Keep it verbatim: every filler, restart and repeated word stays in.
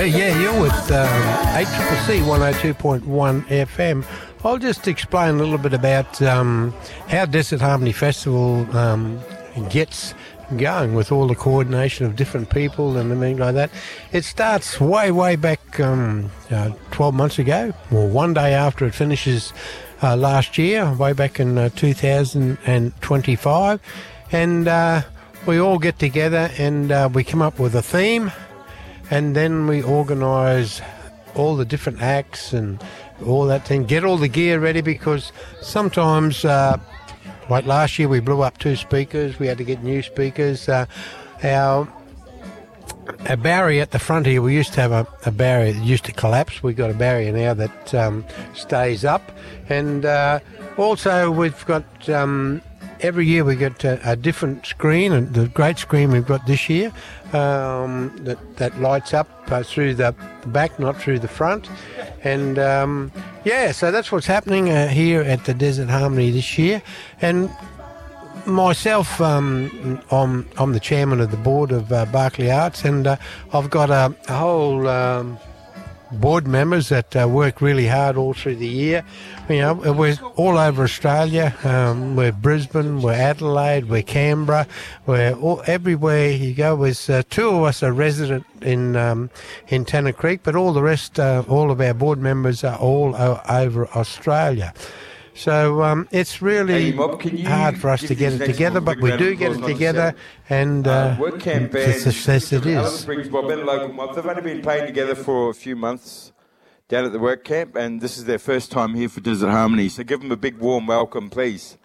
Yeah, you're with um, A C C C one oh two point one F M. I'll just explain a little bit about um, how Desert Harmony Festival um, gets going with all the coordination of different people and everything like that. It starts way, way back um, uh, twelve months ago, or one day after it finishes uh, last year, way back in uh, two thousand twenty-five. And uh, we all get together and uh, we come up with a theme. And then we organise all the different acts and all that thing, get all the gear ready, because sometimes, uh, like last year, we blew up two speakers. We had to get new speakers. Uh, our, our barrier at the front here, we used to have a, a barrier that used to collapse. We've got a barrier now that um, stays up. And uh, also we've got... Um, Every year we get a, a different screen, and the great screen we've got this year um, that, that lights up uh, through the back, not through the front. And um, yeah, so that's what's happening uh, here at the Desert Harmony this year. And myself, um, I'm, I'm the chairman of the board of uh, Barkly Arts, and uh, I've got a, a whole... Um, board members that uh, work really hard all through the year. You know, we're all over Australia. Um, we're Brisbane, we're Adelaide, we're Canberra, we're all, everywhere you go. There's uh, two of us are resident in um, in Tanner Creek, but all the rest, uh, all of our board members are all o- over Australia. So um, it's really hey, Mob, hard for us to get it together, but we do get it together, and uh, uh, it's a success it is. Alice Springs Mob and local mob, they've only been playing together for a few months down at the work camp, and this is their first time here for Desert Harmony. So give them a big warm welcome, please.